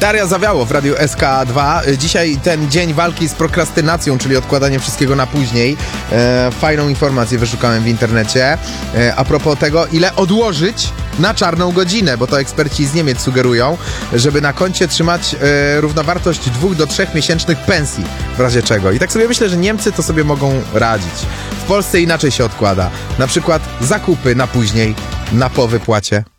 Daria Zawiało w Radiu SK2. Dzisiaj ten dzień walki z prokrastynacją, czyli odkładanie wszystkiego na później. Fajną informację wyszukałem w internecie. A propos tego, ile odłożyć na czarną godzinę, bo to eksperci z Niemiec sugerują, żeby na koncie trzymać równowartość 2 do 3 miesięcznych pensji, w razie czego. I tak sobie myślę, że Niemcy to sobie mogą radzić. W Polsce inaczej się odkłada. Na przykład zakupy na później, na po wypłacie.